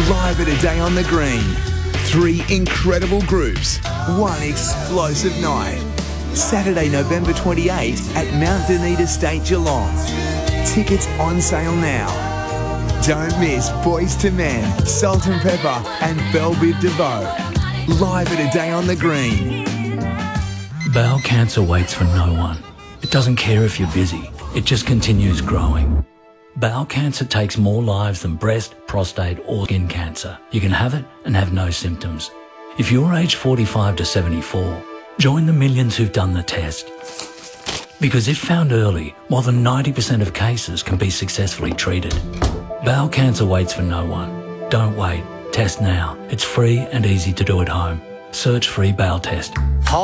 Live at A Day on the Green. 3 incredible groups, 1 explosive night. Saturday, November 28 at Mount Denise Estate, Geelong. Tickets on sale now. Don't miss Boys to Men, Salt and Pepper and Belle Biv DeVoe. Live at A Day on the Green. Bowel cancer waits for no one. It doesn't care if you're busy. It just continues growing. Bowel cancer takes more lives than breast, prostate or skin cancer. You can have it and have no symptoms. If you're aged 45 to 74, join the millions who've done the test. Because if found early, more than 90% of cases can be successfully treated. Bowel cancer waits for no one. Don't wait. Test now. It's free and easy to do at home. Search free bowel test.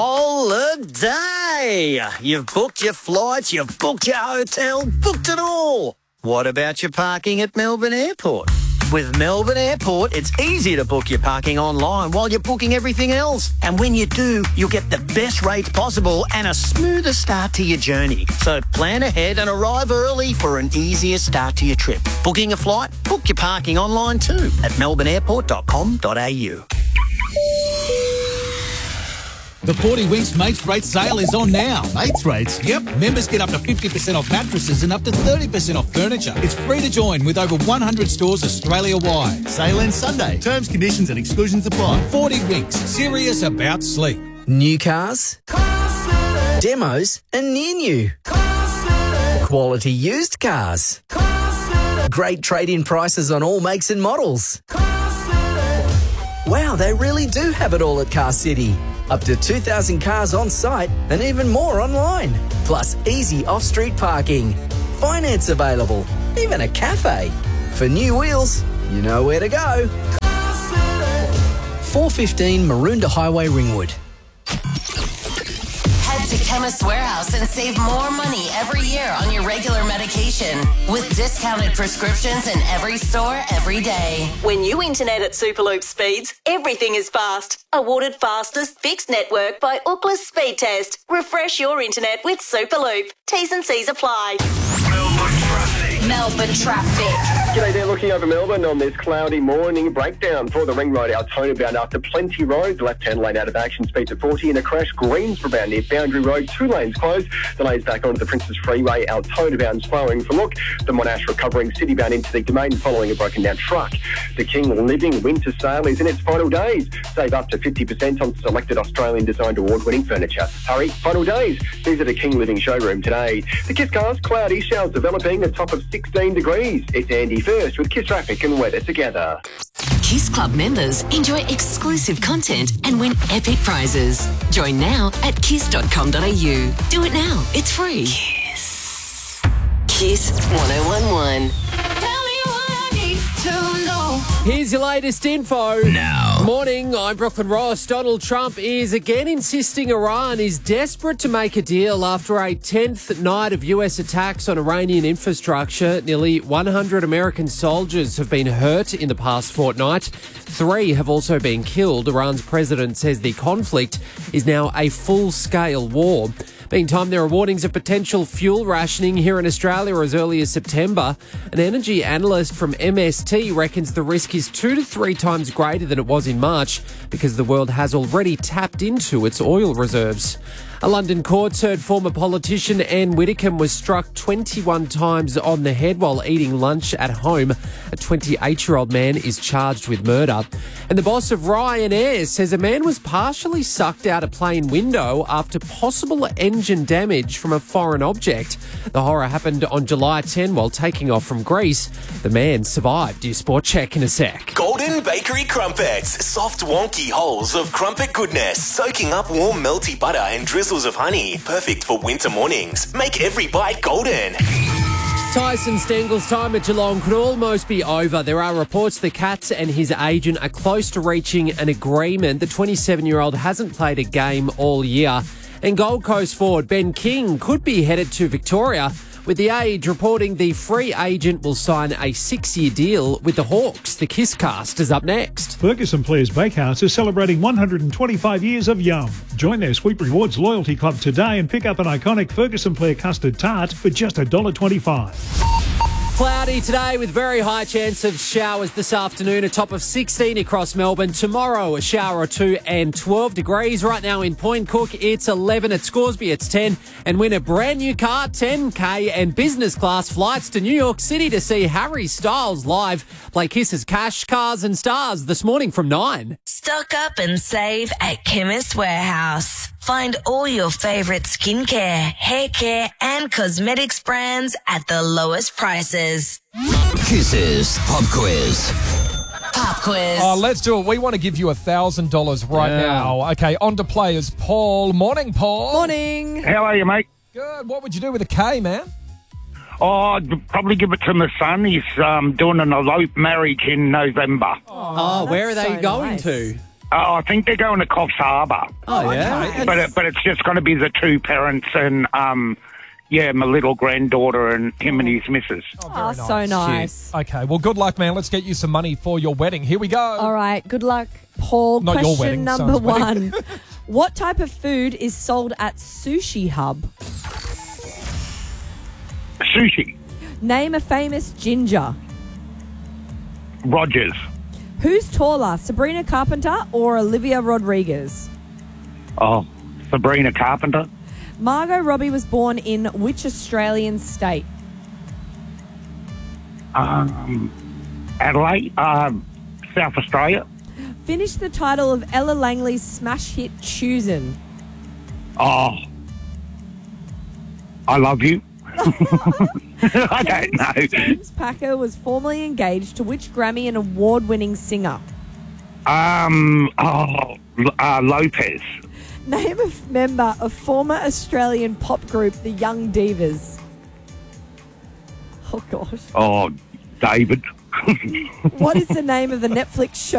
Holiday! You've booked your flights, you've booked your hotel, booked it all. What about your parking at Melbourne Airport? With Melbourne Airport, it's easy to book your parking online while you're booking everything else. And when you do, you'll get the best rates possible and a smoother start to your journey. So plan ahead and arrive early for an easier start to your trip. Booking a flight? Book your parking online too at melbourneairport.com.au. The 40 Winks Mates Rate sale is on now. Mates Rates? Yep. Members get up to 50% off mattresses and up to 30% off furniture. It's free to join with over 100 stores Australia-wide. Sale ends Sunday. Terms, conditions and exclusions apply. 40 Winks. Serious about sleep. New cars, demos and near new. Quality used cars. Great trade-in prices on all makes and models. Wow, they really do have it all at Car City. Up to 2,000 cars on site and even more online. Plus easy off-street parking. Finance available. Even a cafe. For new wheels, you know where to go. 415 Maroondah Highway, Ringwood. Head to Chemist Warehouse and save more money every year on your regular medication with discounted prescriptions in every store every day. When you internet at Superloop speeds, everything is fast. Awarded fastest fixed network by Ookla Speed Test. Refresh your internet with Superloop. T's and C's apply. Melbourne traffic. G'day there, looking over Melbourne on this cloudy morning. Breakdown for the Ring Road Altona bound after Plenty Road. The left-hand lane out of action, speed to 40. And a crash, Greensboro bound near Boundary Road. 2 lanes closed. Delays back onto the Princess Freeway. Altona bound slowing for look. The Monash recovering city bound into the domain following a broken down truck. The King Living Winter Sale is in its final days. Save up to 50% on selected Australian designed award-winning furniture. Hurry, final days. Visit a King Living showroom today. The Kiss Cars, cloudy, showers developing, a top of 16 degrees. It's Andy First with Kiss Traffic and weather together. Kiss Club members enjoy exclusive content and win epic prizes. Join now at kiss.com.au. Do it now. It's free. Kiss. Kiss 1011. Here's your latest info. Now. Morning, I'm Brooklyn Ross. Donald Trump is again insisting Iran is desperate to make a deal after a 10th night of US attacks on Iranian infrastructure. Nearly 100 American soldiers have been hurt in the past fortnight. 3 have also been killed. Iran's president says the conflict is now a full-scale war. Meantime, there are warnings of potential fuel rationing here in Australia as early as September. An energy analyst from MST reckons the risk is 2 to 3 times greater than it was in March because the world has already tapped into its oil reserves. A London court heard former politician Anne Widdecombe was struck 21 times on the head while eating lunch at home. A 28-year-old man is charged with murder. And the boss of Ryanair says a man was partially sucked out a plane window after possible engine damage from a foreign object. The horror happened on July 10 while taking off from Greece. The man survived. Do sport check in a sec. Golden Bakery Crumpets. Soft, wonky holes of crumpet goodness, soaking up warm, melty butter and drizzles of honey. Perfect for winter mornings. Make every bite golden. Tyson Stengel's time at Geelong could almost be over. There are reports the Cats and his agent are close to reaching an agreement. The 27-year-old hasn't played a game all year. And Gold Coast forward Ben King could be headed to Victoria, with The Age reporting the free agent will sign a 6-year deal with the Hawks. The Kiss Cast is up next. Ferguson Players Bakehouse is celebrating 125 years of yum. Join their Sweet Rewards loyalty club today and pick up an iconic Ferguson Player custard tart for just $1.25. Cloudy today with very high chance of showers this afternoon, a top of 16 across Melbourne. Tomorrow, a shower or two and 12 degrees. Right now in Point Cook, it's 11. At Scoresby, it's 10. And win a brand new car, 10K and business class flights to New York City to see Harry Styles live. Play Kiss's Cash, Cars and Stars this morning from 9. Stock up and save at Chemist Warehouse. Find all your favourite skincare, hair care and cosmetics brands at the lowest prices. Kiss's Pop Quiz. Pop quiz. Oh, let's do it. We want to give you $1,000 right now. Okay, on to players. Paul. Morning, Paul. Morning. How are you, mate? Good. What would you do with a K, man? Oh, I'd probably give it to my son. He's doing an elope marriage in November. Oh, where are they going to? I think they're going to Coffs Harbour. Oh, yeah? But it's just going to be the two parents and, my little granddaughter and him and his missus. Oh, so nice. Okay, well, good luck, man. Let's get you some money for your wedding. Here we go. All right, good luck, Paul. Not your Question wedding, number son's one. wedding. What type of food is sold at Sushi Hub? Sushi. Name a famous ginger. Rogers. Who's taller, Sabrina Carpenter or Olivia Rodriguez? Oh, Sabrina Carpenter. Margot Robbie was born in which Australian state? Adelaide. South Australia. Finish the title of Ella Langley's smash hit Choosin'. Oh, I love you. I don't know. James Packer was formerly engaged to which Grammy and award-winning singer? Lopez. Name a member of former Australian pop group The Young Divas. Oh, gosh. Oh, David. What is the name of the Netflix show